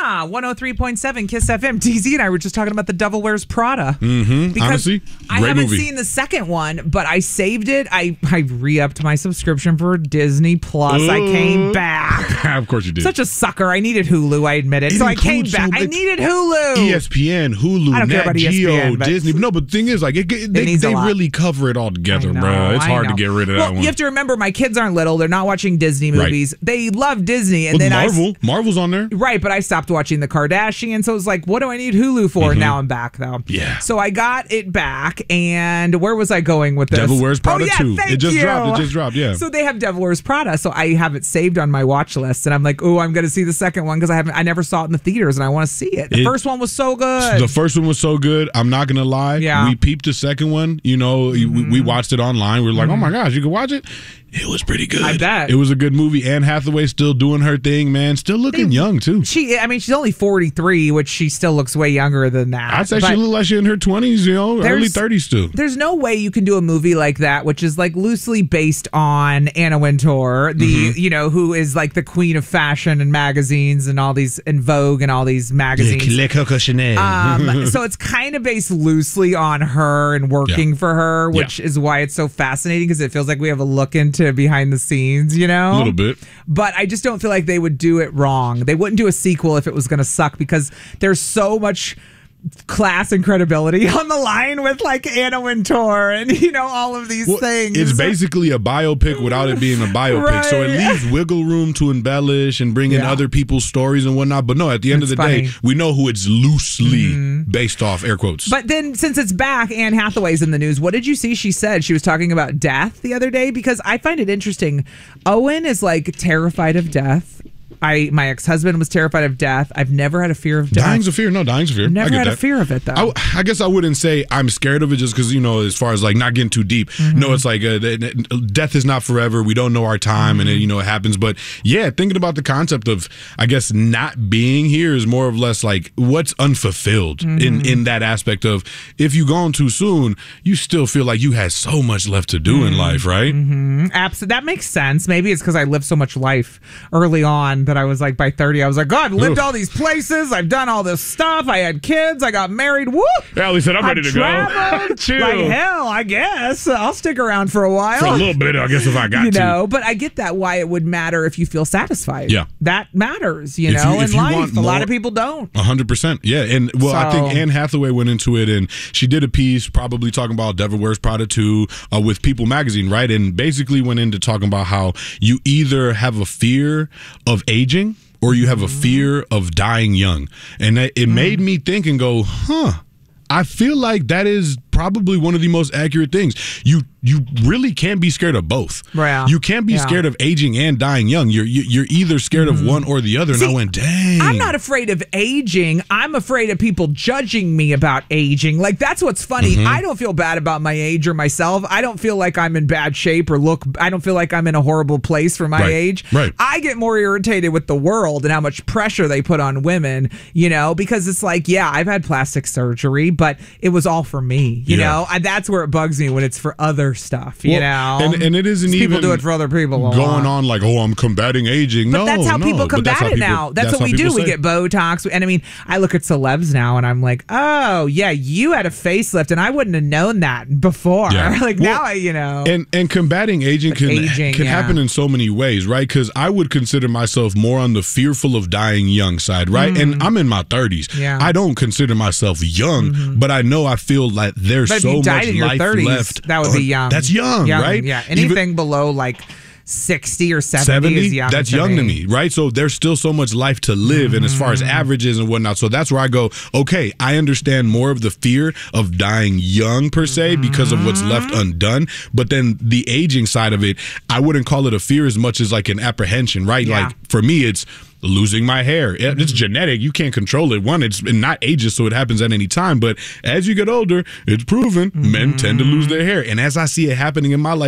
Yeah, 103.7 Kiss FM. TZ and I were just talking about The Devil Wears Prada. Mm-hmm. Because honestly, I haven't seen the second one, but I saved it. I re-upped my subscription for Disney Plus. I came back. Of course you did. Such a sucker. I needed Hulu, I admit it. So I came back. I needed Hulu. ESPN, Hulu, I don't care Nat about Geo, ESPN, Disney. No, but the thing is, like, they really cover it all together, bro. It's hard to get rid of that one. You have to remember, my kids aren't little. They're not watching Disney movies. Right. They love Disney. And then Marvel's on there. Right, but I stopped watching the Kardashians, so it was like, what do I need Hulu for? Mm-hmm. Now I'm back, though. Yeah. So I got it back, and where was I going with this? Devil Wears Prada 2. It just dropped, yeah. So they have Devil Wears Prada, so I have it saved on my watch list, and I'm like, oh, I'm going to see the second one because I never saw it in the theaters, and I want to see it. The first one was so good. The first one was so good. I'm not going to lie. Yeah. We peeped the second one. You know, we watched it online. We were like, oh my gosh, you can watch it? It was pretty good. I bet. It was a good movie. Anne Hathaway still doing her thing, man. Still looking young, too. She's only 43, which she still looks way younger than that. I'd say she looks like she's in her 20s, early 30s still. There's no way you can do a movie like that, which is like loosely based on Anna Wintour, who is like the queen of fashion and magazines and all these, in Vogue and all these magazines. Le Coco Chanel. So it's kind of based loosely on her and working for her, which is why it's so fascinating, because it feels like we have a look into behind the scenes, A little bit. But I just don't feel like they would do it wrong. They wouldn't do a sequel if it was going to suck, because there's so much class and credibility on the line with like Anna Wintour and all of these things. It's basically a biopic without it being a biopic, right. So it leaves wiggle room to embellish and bring in other people's stories and whatnot. But no, at the end of the day, we know who it's loosely based off, air quotes. But then since it's back, Anne Hathaway's in the news. What did you see? She said she was talking about death the other day, because I find it interesting. Owen is like terrified of death. My ex-husband was terrified of death. I've never had a fear of death. Dying's a fear. No, dying's a fear. Never had a fear of it, though. I guess I wouldn't say I'm scared of it just because, as far as like not getting too deep. No, it's like death is not forever. We don't know our time and it happens. But yeah, thinking about the concept of, I guess, not being here is more or less like what's unfulfilled in that aspect of, if you gone too soon, you still feel like you had so much left to do in life, right? Absolutely. That makes sense. Maybe it's because I lived so much life early on that I was like, by 30, I was like, God, I've lived all these places. I've done all this stuff. I had kids. I got married. Woo! Yeah, Ellie said, I'm ready to go. Chill. Like hell, I guess. I'll stick around for a while. For a little bit, I guess, if I got to. But I get that, why it would matter if you feel satisfied. Yeah. That matters, in life. A lot of people don't. 100%. Yeah. And, I think Anne Hathaway went into it, and she did a piece probably talking about Devil Wears Prada 2 with People Magazine, right? And basically went into talking about how you either have a fear of aging or you have a fear of dying young. And it made me think and go, I feel like that is probably one of the most accurate things. You really can't be scared of both. Right. You can't be scared of aging and dying young. You're either scared of one or the other. And I went, dang. I'm not afraid of aging. I'm afraid of people judging me about aging. Like, that's what's funny. I don't feel bad about my age or myself. I don't feel like I'm in bad shape I don't feel like I'm in a horrible place for my age. Right. I get more irritated with the world and how much pressure they put on women, because it's like, I've had plastic surgery, but it was all for me, you know? And that's where it bugs me, when it's for other stuff, you know? And it isn't even people do it for other people going on like, I'm combating aging. But that's how people combat it now. That's what we do. We get Botox. And I look at celebs now and I'm like, oh, yeah, you had a facelift and I wouldn't have known that before. Yeah. Now And combating aging can happen in so many ways, right? Because I would consider myself more on the fearful of dying young side, right? And I'm in my 30s. Yeah. I don't consider myself young, but I know I feel like there's so much life 30s, left. That would be young. That's young, right? Yeah. Anything below like 60 or 70 is young. That's young to me, right? So there's still so much life to live, and as far as averages and whatnot. So that's where I go, okay, I understand more of the fear of dying young per se because of what's left undone. But then the aging side of it, I wouldn't call it a fear as much as like an apprehension, right? Yeah. Like for me, it's losing my hair. It's genetic. You can't control it. One, it's not ages, so it happens at any time. But as you get older, it's proven men tend to lose their hair. And as I see it happening in my life,